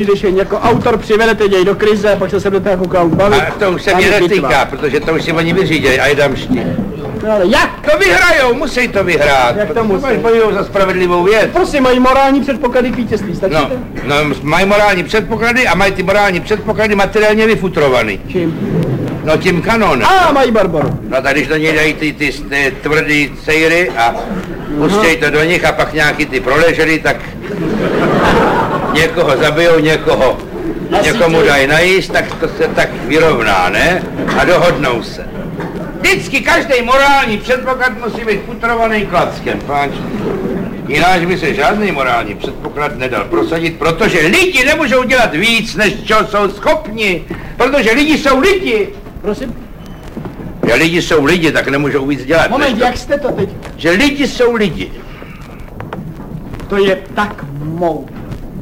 přijdeš jen jako autor, přivedete něj do krize a pak se sem do toho koukám bavit. A to už se mě netýká, protože to už si oni vyřídějí a jdem šti. No ale jak? To vyhrajou, musí to vyhrát. Jak to musí? Bojujou za spravedlivou věc. Prostě mají morální předpoklady k vítězství, stačí to? No, mají morální předpoklady a mají ty morální předpoklady materiálně vyfutrovaný. Čím? No tím kanonem. Mají Barbaru. No tak když do něj dají ty tvrdý cejry a pustějí to do nich a pak nějaký ty proležely, tak někoho zabijou, někomu dají najíst, tak to se tak vyrovná, ne? A dohodnou se. Vždycky každý morální předpoklad musí být futrovaný klackem, páč. Jináč by se žádný morální předpoklad nedal prosadit, protože lidi nemůžou dělat víc, než čeho jsou schopni, protože lidi jsou lidi. Prosím? Že lidi jsou lidi, tak nemůžou víc dělat. Moment, jak jste to teď? Že lidi jsou lidi. To je tak moudré.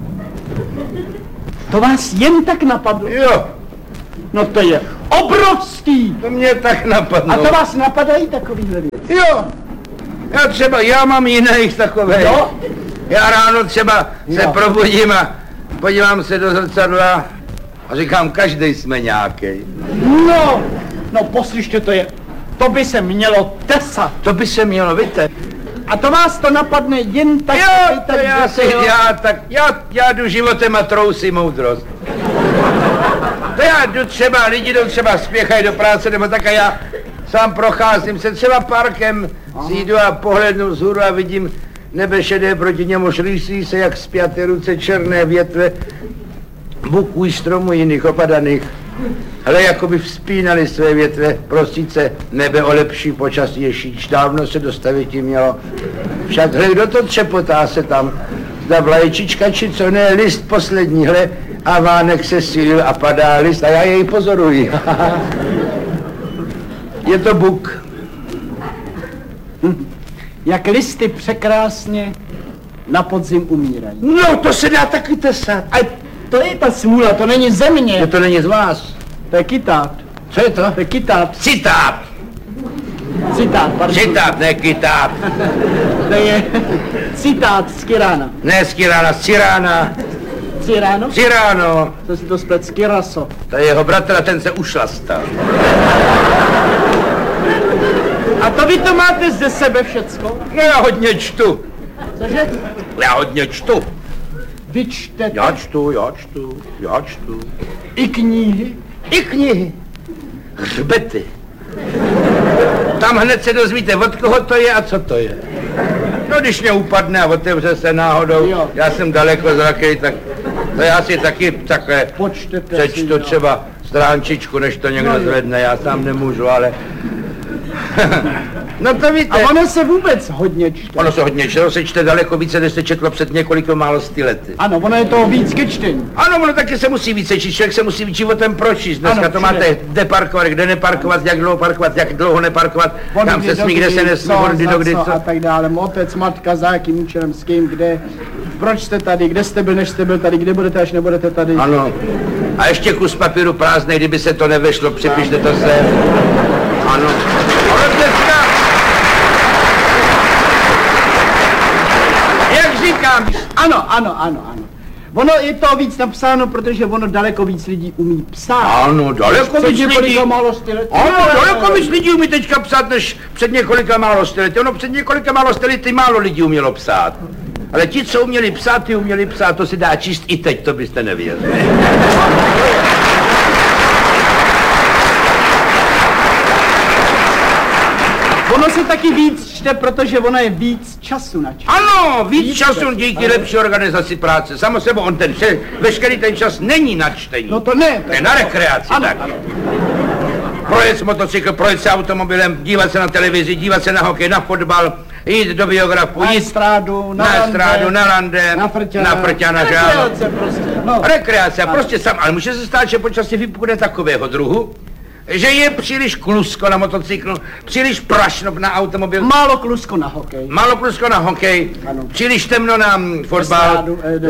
To vás jen tak napadlo? Jo. No to je obrovský. To mě tak napadlo. A to vás napadají takovýhle věci? Jo. Já mám jiných takových. Jo? Já ráno třeba se probudím a podívám se do zrcadla a říkám, každý jsme nějaký. No poslyšte, to by se mělo tesat. To by se mělo, víte. A to vás to napadne jen tak. Jo, já jdu životem a trousím moudrost. To já jdu třeba, lidi jdou třeba spěchají do práce nebo tak a já sám procházím se třeba parkem, jdu a pohlednu vzhůru a vidím nebe šedé, proti němuž rýsí se jak spjaté ruce černé větve buků i stromů jiných opadaných. Ale jako by vzpínali své větve, prostit se nebe o lepší počasí, ježíš dávno se dostavit tím mělo. Však hle, kdo to třepotá se tam, zda vlajčička či co ne, list poslední, hle, a vánek se sílil a padá list a já jej pozoruji. Je to buk. Jak listy překrásně na podzim umírají. No, to se dá taky tesat. A to je ta smůla, to není ze mě. To není z vás. To je kytát. Co je to? To je kytát. Citát. Citát, pardon. Citát, ne kytát. To je citát z Kirána. Ne z Kirána, z Cirána. Ciráno? Ciráno. To si to splet z Kiraso. To je jeho bratr a ten se ušlastal. A to vy to máte ze sebe všecko? No já hodně čtu. Cože? Já hodně čtu. Vy čtete? Já čtu. I knihy? I knihy. Hřbety. Tam hned se dozvíte, od koho to je a co to je. No když mě upadne a otevře se náhodou, jo. Já jsem daleko zrakej, tak to já si taky takhle přečtu třeba stránčičku, než to někdo zvedne, já sám nemůžu, ale... No to víte. A ono se vůbec hodně čte. Ono se hodně čte, ono se čte daleko více, než se četlo před několika málo lety. Ano, ono je toho víc ke čtení. Ano, ono taky se musí více číst, člověk se musí životem pročíst. Dneska ano, to máte, kde parkovat, kde neparkovat, jak dlouho neparkovat, kam se smí, kde se nesmí, kdy co. A tak dále, otec, matka, za jakým účelem, s kým, kde, proč jste tady, kde jste byl, než jste byl tady, kde budete, až nebudete tady. Ano, a ještě kus papíru prázdnej, kdyby se to nevešlo, připište to sem. Ano. Ono dneska... Jak říkám... Ano. Ono je to víc napsáno, protože ono daleko víc lidí umí psát. Ano, daleko víc lidí. Ano, daleko víc lidí umí teďka psát, než před několika málo lety. Ono před několika málo lety málo lidí umělo psát. Ale ti, co uměli psát, ty uměli psát, to se dá číst i teď, to byste nevěřili. Ono se taky víc čte, protože ono je víc času na čas. Ano, víc času díky lepší organizaci práce. Samo sebou on veškerý ten čas není na čtení. No to ne. To je na rekreaci taky. Projet s motocykl, projet se automobilem, dívat se na televizi, dívat se na hokej, na fotbal, jít do biografu, na jít estrádu, na rande, na frťana, že ano. Rekreace prostě, no. Rekreace, prostě sam, ale může se stát, že počasí vypukne takového druhu, že je příliš klusko na motocyklu, příliš prašno na automobil. Málo klusko na hokej. Málo klusko na hokej, ano. Příliš temno na fotbal.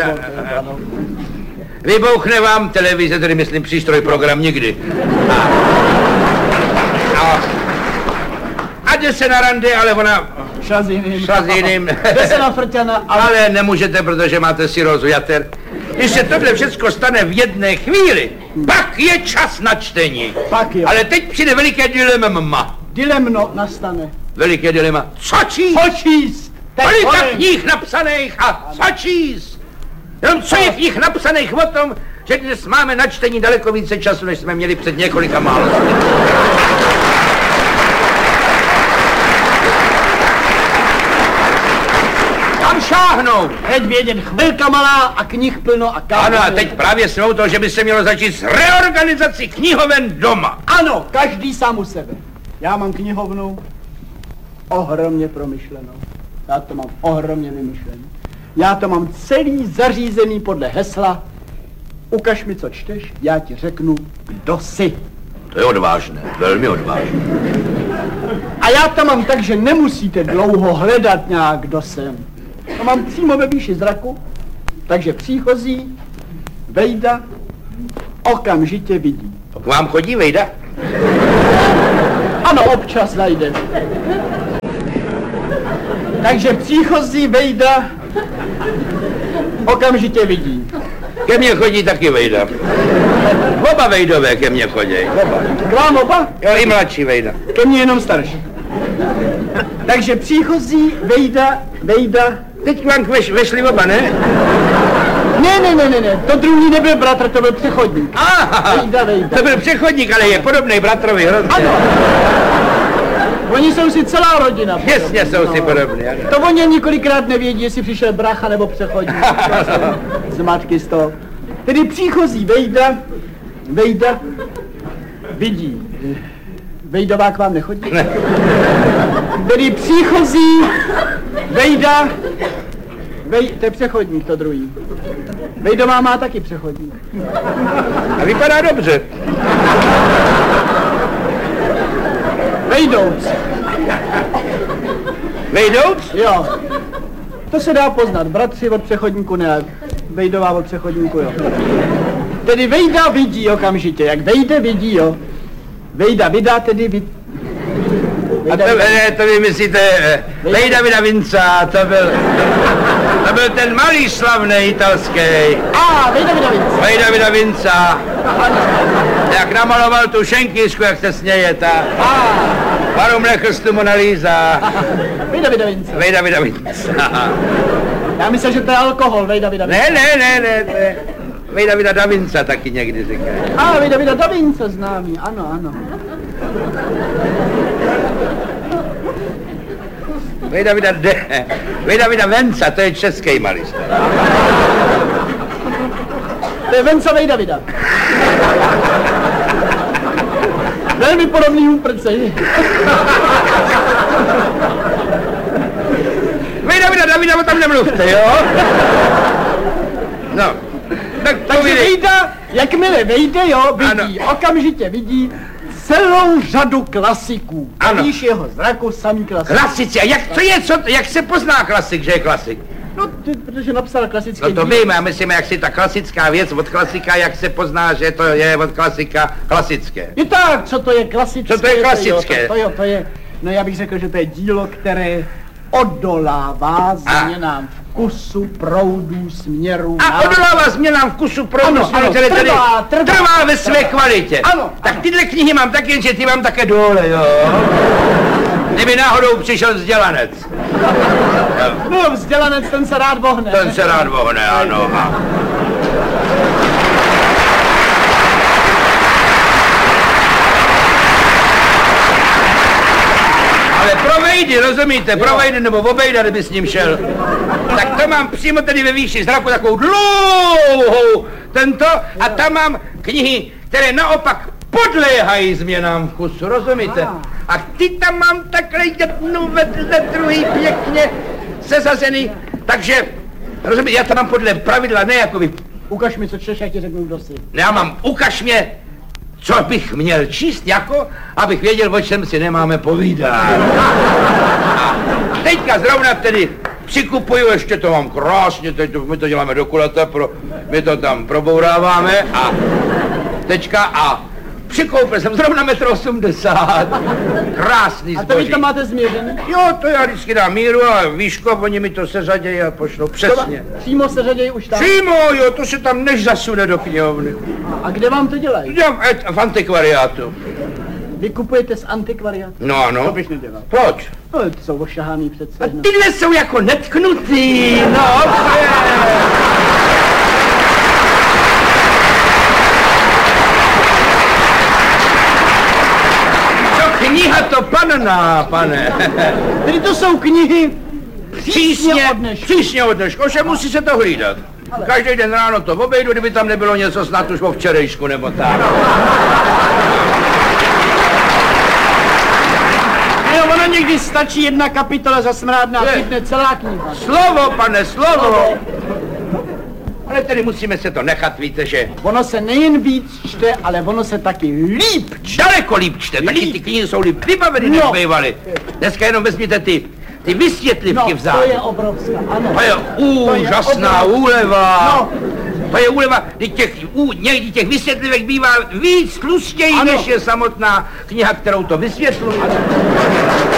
Vybouchne vám televize, tedy myslím přístroj, program nikdy. A jde se na rande, ale ona Šla s jiným. Šla s jiným. Jde se na frťana, Ale nemůžete, protože máte sirózu jater. Když se tohle všechno stane v jedné chvíli, pak je čas na čtení. Pak jo. Ale teď přijde veliké dilema. Dilemno nastane. Veliké dilema. Co číst? Co číst? Kolika knih napsaných a co číst? Jenom co je knih napsaných o tom, že dnes máme na čtení daleko více času, než jsme měli před několika málo. Tam šáhnou. Teď vědět, chvilka malá a knih plno a kámo. Ano, a teď právě jsme u toho, že by se mělo začít s reorganizací knihoven doma. Ano, každý sám u sebe. Já mám knihovnu ohromně promyšlenou. Já to mám ohromně vymyšlený. Já to mám celý zařízený podle hesla. Ukaž mi, co čteš, já ti řeknu, kdo jsi. To je odvážné, velmi odvážné. A já to mám tak, že nemusíte dlouho hledat nějak, kdo jsem. To mám přímo ve výši zraku, takže příchozí vejda okamžitě vidí. K vám chodí vejda? Ano, občas najde. Takže příchozí vejda okamžitě vidí. Ke mně chodí taky vejda. Oba vejdové ke mně chodí. Oba. K vám oba? Jo, i mladší vejda. Ke mně jenom starší. Takže příchozí vejda. Teď k vám vešli oba, ne? Ne, to druhý nebyl bratr, to byl přechodník. Aha, Vejda. to byl přechodník, ale je podobný bratrovi hrozně. Ano. Oni jsou si celá rodina. Přesně jsou si podobní. Ano. To oni několikrát nevědí, jestli přišel bracha nebo přechodník. Z matky z toho. Tedy příchozí vejda vidí. Vejdová k vám nechodí? Ne. Tedy příchozí vejda, to je přechodník to druhý. Vejdová má taky přechodník. A vypadá dobře. Vejdouc? Jo. To se dá poznat. Bratři od přechodníku ne, Vejdová od přechodníku jo. Tedy vejda vidí okamžitě, jak vejde vidí jo. Vejda vydá tedy vidí. A to vy myslíte, Vejda Vinca, to byl ten malý slavný italský. Vejda Vinca. Jak namaloval tu šenkýšku, jak se smějete. Varum lechrstu Mona Lisa. Vejda Vinca. Já myslím, že to je alkohol, Vejda Vinca. Ne. Vejda da Vinca taky někdy říkají. Vejda da Vinca známý, ano. Vejda Venca, to je český malíř. To je Venca Vejda. Velmi podobný úprcej. Vejda, o tam nemluvte, jo? No. Takže Vejda, jakmile vejde, jo, vidí, okamžitě vidí celou řadu klasiků. Ano. Víš jeho zraku samý klasik. Klasici, a jak se pozná klasik, že je klasik? No, protože napsal klasické No to dílo. víme, a myslím, jak si ta klasická věc od klasika, jak se pozná, že to je od klasika klasické. Je tak, co to je klasické? Co to je klasické? To je, no já bych řekl, že to je dílo, které odolává změnám vkusu, proudu, směru. A odolává změnám vkusu, proudu, směru, které tedy trvá ve své kvalitě. Ano. Tak tyhle knihy mám taky, jenže ty mám také dole, jo. Kdyby náhodou přišel vzdělanec. No, vzdělanec, ten se rád vohne. Ten se rád vohne, ano. Ale pro Vejdy, rozumíte, pro Vejdy nebo obejda, kdyby s ním šel. Tak to mám přímo tady ve výši zraku takovou dlouhou tento a tam mám knihy, které naopak podléhají změnám vkusu, rozumíte? A ty tam mám takhle jednu vedle druhý pěkně sesazený, takže, rozumíte, já tam mám podle pravidla, ne jako vy. Ukaž mi, co čteš, já ti řeknu, kdo jsi. Já mám, ukaž mě, co bych měl číst, jako, abych věděl, o čem si nemáme povídat. A teďka zrovna tedy přikupuju, ještě to mám krásně, teď my to děláme do kulata, my to tam probouráváme a teďka a Přikoupil jsem zrovna 1,80 m. Krásný A to vy zboží. to máte změřený? Jo, to já vždycky dám míru a výško, oni mi to seřadějí a pošlou přesně. Přímo se řadějí už tam? Přímo, jo, to se tam než zasune do knihovny. A kde vám to dělají? Jo, v antikvariátu. Vy kupujete z antikvariátu? No To ano. bych nedělal. Proč? No, ty jsou ošahaný přece. A tyhle jsou jako netknutý, no, to je. Co kniha to panná, pane. Tedy to jsou knihy přísně od dneška. Přísně od dneška, ovšem musí se to hlídat. Každý den ráno to obejdu, kdyby tam nebylo něco snad už o včerejšku nebo tak. Jo, ono někdy stačí jedna kapitola zasmrádná, Je. chytne celá kniha. Slovo, pane, slovo. Ale tedy musíme se to nechat, víte, že Ono se nejen víc čte, ale ono se taky líp čte. daleko líp čte, taky ty knihy jsou líp vybaveny, než No. bývaly. Dneska jenom vezměte ty No, vysvětlivky vzadu. to je obrovská, ano. To je úžasná obrovská. úleva. No. To je úleva, někdy těch vysvětlivek bývá víc tlustěji, Ano. než je samotná kniha, kterou to vysvětluje.